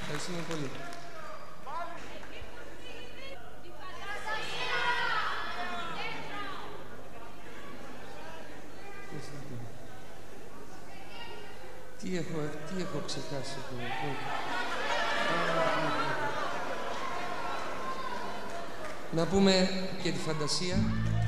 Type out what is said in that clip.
Ευχαριστούμε πολύ. Τι έχω ξεχάσει εδώ. Να πούμε και τη φαντασία.